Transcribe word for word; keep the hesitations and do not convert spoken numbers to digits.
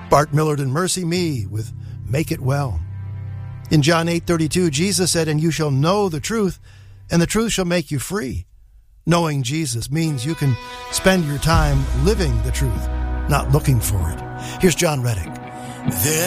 Bart Millard and Mercy Me with Make It Well. In John eight thirty-two, Jesus said, "And you shall know the truth, and the truth shall make you free." Knowing Jesus means you can spend your time living the truth, not looking for it. Here's John Reddick. There